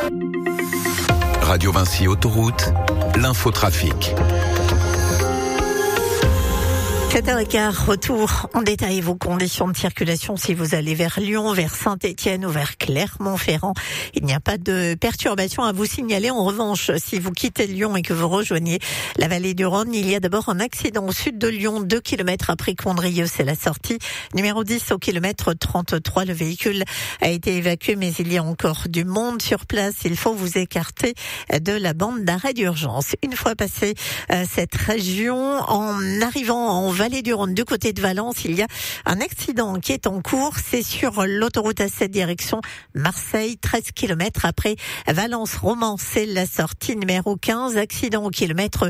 Radio Vinci Autoroute, l'infotrafic. 7h15, retour en détail vos conditions de circulation si vous allez vers Lyon, vers Saint-Étienne ou vers Clermont-Ferrand. Il n'y a pas de perturbation à vous signaler. En revanche, si vous quittez Lyon et que vous rejoignez la vallée du Rhône, il y a d'abord un accident au sud de Lyon, 2 km après Condrieu, c'est la sortie. Numéro 10 au kilomètre 33, le véhicule a été évacué, mais il y a encore du monde sur place. Il faut vous écarter de la bande d'arrêt d'urgence. Une fois passé cette région, en arrivant en vallée du Rhône, du côté de Valence, il y a un accident qui est en cours. C'est sur l'autoroute A7 direction Marseille, 13 km après Valence-Romans. C'est la sortie numéro 15. Accident au kilomètre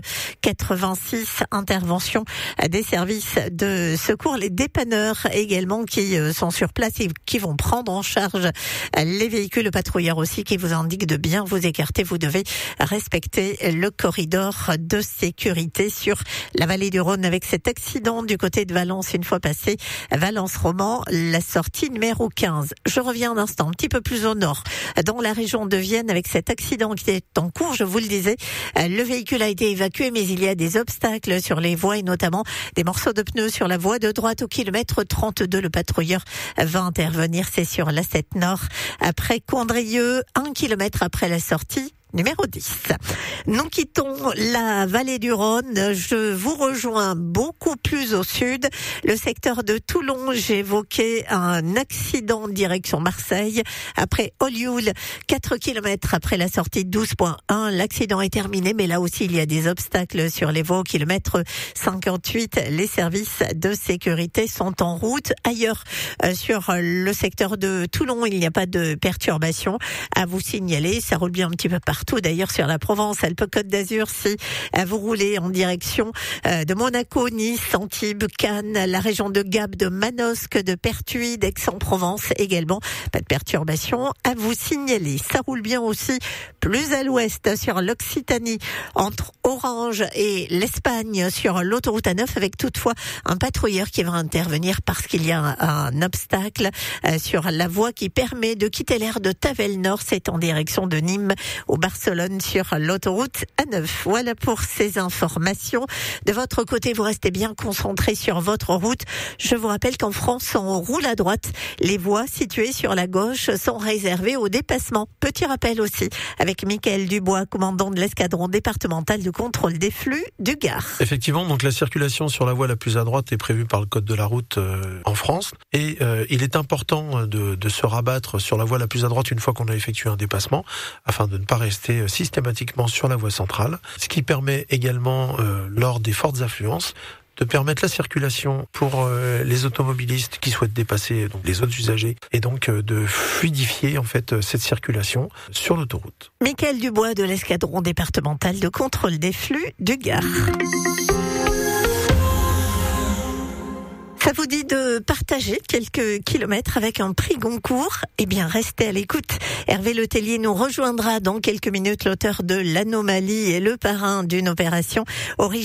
86. Intervention des services de secours, les dépanneurs également qui sont sur place et qui vont prendre en charge les véhicules patrouilleurs aussi, qui vous indiquent de bien vous écarter. Vous devez respecter le corridor de sécurité sur la vallée du Rhône avec cet accident du côté de Valence. Une fois passé Valence-Romans, la sortie numéro 15. Je reviens un instant un petit peu plus au nord, dans la région de Vienne, avec cet accident qui est en cours. Je vous le disais, le véhicule a été évacué, mais il y a des obstacles sur les voies et notamment des morceaux de pneus sur la voie de droite au kilomètre 32. Le patrouilleur va intervenir. C'est sur l'A7 Nord après Condrieu, 1 kilomètre après la sortie numéro 10. Nous quittons la vallée du Rhône. Je vous rejoins beaucoup plus au sud. Le secteur de Toulon, j'ai évoqué un accident en direction Marseille. Après Olioul, 4 km après la sortie 12.1. L'accident est terminé, mais là aussi il y a des obstacles sur les voies au kilomètre 58. Les services de sécurité sont en route. Ailleurs, sur le secteur de Toulon, il n'y a pas de perturbation à vous signaler. Ça roule bien un petit peu partout. D'ailleurs, sur la Provence-Alpes-Côte d'Azur, si vous roulez en direction de Monaco, Nice, Antibes, Cannes, la région de Gap, de Manosque, de Pertuis, d'Aix-en-Provence également, pas de perturbation à vous signaler. Ça roule bien aussi plus à l'ouest sur l'Occitanie, entre Orange et l'Espagne, sur l'autoroute A9, avec toutefois un patrouilleur qui va intervenir parce qu'il y a un obstacle sur la voie qui permet de quitter l'aire de Tavel-Nord. C'est en direction de Nîmes au Barcelone sur l'autoroute A9. Voilà pour ces informations. De votre côté, vous restez bien concentrés sur votre route. Je vous rappelle qu'en France, on roule à droite. Les voies situées sur la gauche sont réservées au dépassement. Petit rappel aussi avec Mickaël Dubois, commandant de l'escadron départemental de contrôle des flux du Gard. Effectivement, donc la circulation sur la voie la plus à droite est prévue par le code de la route en France. Et il est important de se rabattre sur la voie la plus à droite une fois qu'on a effectué un dépassement, afin de ne pas rester systématiquement sur la voie centrale, ce qui permet également, lors des fortes affluences, de permettre la circulation pour les automobilistes qui souhaitent dépasser donc les autres usagers et donc de fluidifier en fait cette circulation sur l'autoroute. Mickaël Dubois de l'escadron départemental de contrôle des flux du Gard. Ça vous dit de partager quelques kilomètres avec un prix Goncourt? Eh bien, restez à l'écoute. Hervé Letellier nous rejoindra dans quelques minutes, l'auteur de L'Anomalie et le parrain d'une opération originale